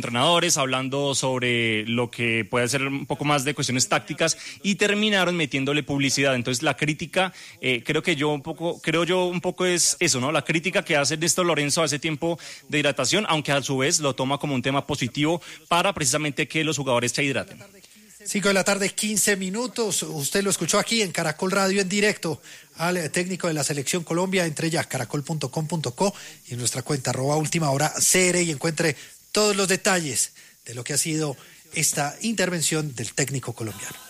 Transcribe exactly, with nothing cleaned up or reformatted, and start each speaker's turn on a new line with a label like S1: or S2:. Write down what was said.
S1: entrenadores, hablando sobre lo que puede ser un poco más de cuestiones tácticas y terminaron metiéndole publicidad. Entonces la crítica, eh, creo que yo un poco, creo yo un poco es eso, ¿no? La crítica que hace Néstor Lorenzo a ese tiempo de hidratación, aunque a su vez lo toma como un tema positivo para precisamente que los jugadores se hidraten.
S2: Cinco de la tarde, quince minutos. Usted lo escuchó aquí en Caracol Radio en directo al técnico de la Selección Colombia. Entre ya caracol punto com punto co y en nuestra cuenta arroba última hora C R y encuentre todos los detalles de lo que ha sido esta intervención del técnico colombiano.